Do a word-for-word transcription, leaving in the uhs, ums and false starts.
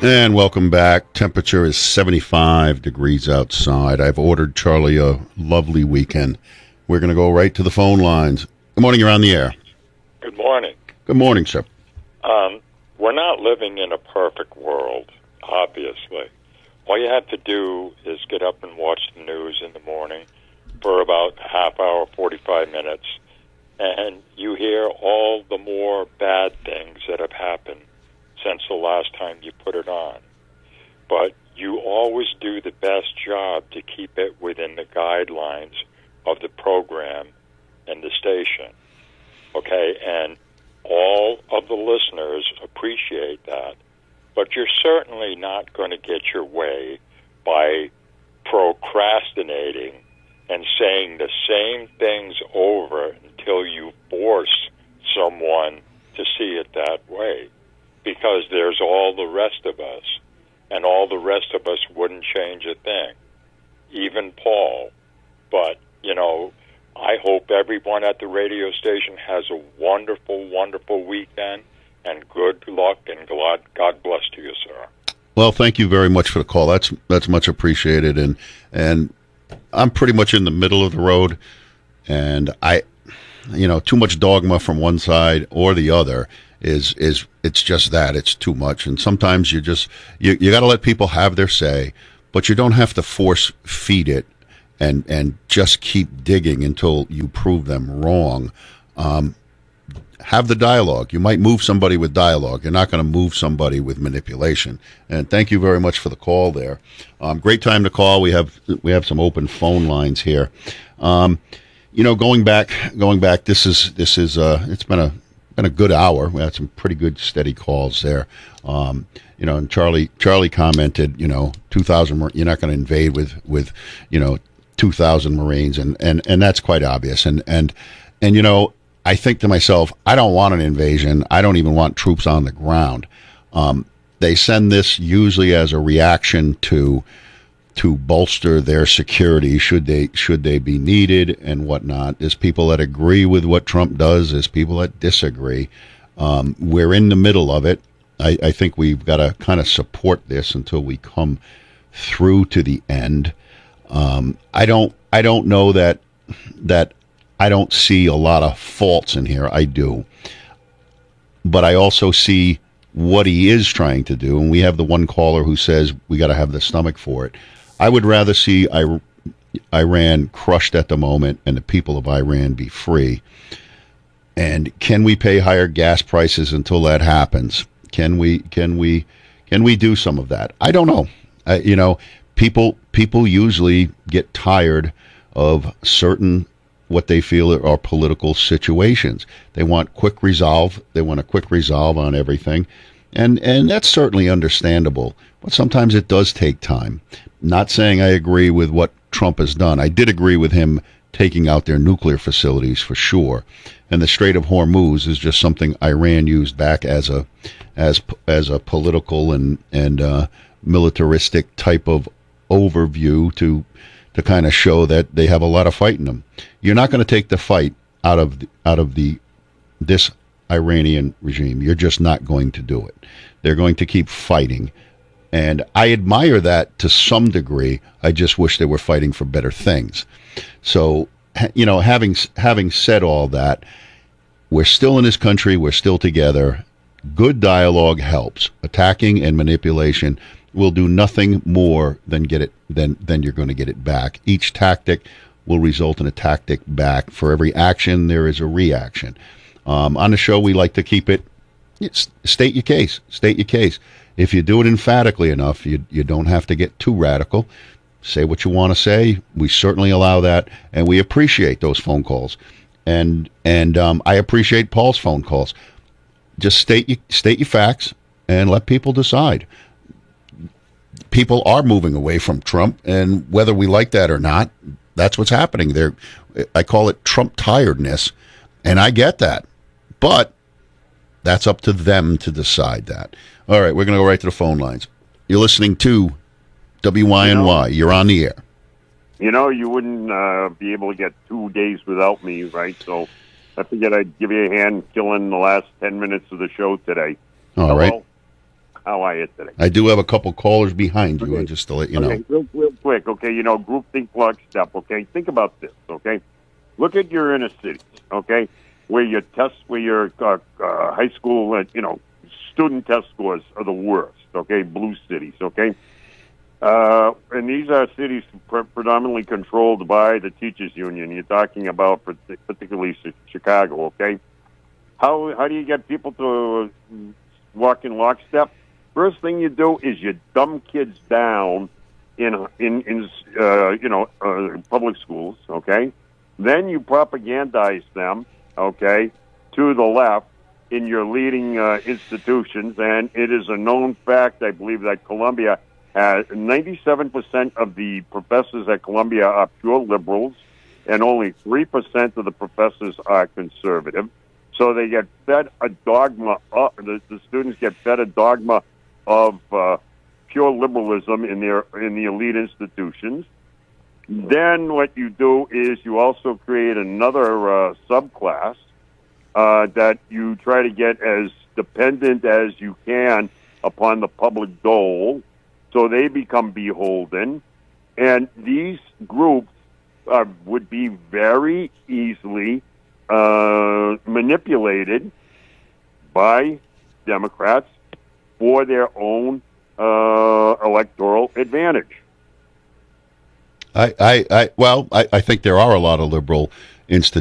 And welcome back. Temperature is seventy-five degrees outside. I've ordered Charlie a lovely weekend. We're going to go right to the phone lines. Good morning. You're on the air. Good morning. Good morning, sir. Um, we're not living in a perfect world, obviously. All you have to do is get up and watch the news in the morning for about a half hour, forty-five minutes, and you hear all the more bad things that have happened since the last time you put it on. But you always do the best job to keep it within the guidelines of the program and the station. Okay, and all of the listeners appreciate that. But you're certainly not going to get your way by procrastinating and saying the same things over until you force someone to see it that way. Because there's all the rest of us, and all the rest of us wouldn't change a thing, even Paul. But, you know, I hope everyone at the radio station has a wonderful, wonderful weekend, and good luck, and God, God bless to you, sir. Well, thank you very much for the call. That's that's much appreciated, and and I'm pretty much in the middle of the road, and I, you know, too much dogma from one side or the other is is it's just that it's too much, and sometimes you just you you got to let people have their say, but you don't have to force feed it and and just keep digging until you prove them wrong. Um, have the dialogue. You might move somebody with dialogue. You're not going to move somebody with manipulation. And thank you very much for the call there. Um, great time to call. We have we have some open phone lines here. Um, you know, going back going back. This is this is uh, it's been a been a good hour. We had some pretty good steady calls there. Um, you know, and Charlie Charlie commented, you know, two thousand. You're not going to invade with with you know two thousand Marines, and, and and that's quite obvious. And and and you know, I think to myself, I don't want an invasion. I don't even want troops on the ground. Um, they send this usually as a reaction to to bolster their security should they should they be needed and whatnot. There's people that agree with what Trump does. There's people that disagree. Um, we're in the middle of it. I, I think we've got to kind of support this until we come through to the end. Um, I don't I don't know that that I don't see a lot of faults in here. I do. But I also see what he is trying to do, and we have the one caller who says we got to have the stomach for it. I would rather see Iran crushed at the moment and the people of Iran be free. And can we pay higher gas prices until that happens? Can we can we can we do some of that? I don't know. Uh, you know, people people usually get tired of certain what they feel are political situations. They want quick resolve. They want a quick resolve on everything. And and that's certainly understandable. But sometimes it does take time. Not saying I agree with what Trump has done. I did agree with him taking out their nuclear facilities for sure. And the Strait of Hormuz is just something Iran used back as a as as a political and and uh, militaristic type of overview to to kind of show that they have a lot of fight in them. You're not going to take the fight out of the, out of the this Iranian regime. You're just not going to do it. They're going to keep fighting. And I admire that to some degree. I just wish they were fighting for better things. So, you know, having having said all that, we're still in this country. We're still together. Good dialogue helps. Attacking and manipulation will do nothing more than get it than than you're going to get it back. Each tactic will result in a tactic back. For every action, there is a reaction. Um, on the show, we like to keep it. State your case. State your case. If you do it emphatically enough, you you don't have to get too radical. Say what you want to say. We certainly allow that, and we appreciate those phone calls. And and um, I appreciate Paul's phone calls. Just state you, state your facts and let people decide. People are moving away from Trump, and whether we like that or not, that's what's happening. There, I call it Trump tiredness, and I get that. But that's up to them to decide that. All right, we're going to go right to the phone lines. You're listening to W Y N Y. You know, you're on the air. You know, you wouldn't uh, be able to get two days without me, right? So I figured I'd give you a hand killing the last ten minutes of the show today. All Hello? right. How are you today? I do have a couple callers behind you, Okay. just to let you know. Okay, real, real quick, okay, you know, group think lockstep, okay? Think about this, okay? Look at your inner cities, okay, where your test, where your uh, uh, high school, uh, you know, student test scores are the worst, okay, blue cities, okay? Uh, and these are cities pre- predominantly controlled by the teachers union. You're talking about particularly Chicago, okay? How how do you get people to walk in lockstep? First thing you do is you dumb kids down in in in uh, you know uh, public schools, okay? Then you propagandize them, okay, to the left in your leading uh, institutions, and it is a known fact, I believe, that Columbia has ninety-seven percent of the professors at Columbia are pure liberals, and only three percent of the professors are conservative. So they get fed a dogma, uh, the, the students get fed a dogma of uh, pure liberalism in their in the elite institutions. Then what you do is you also create another uh, subclass uh, that you try to get as dependent as you can upon the public dole, so they become beholden. And these groups uh, would be very easily uh, manipulated by Democrats for their own uh, electoral advantage. I, I, I well, I, I think there are a lot of liberal institutions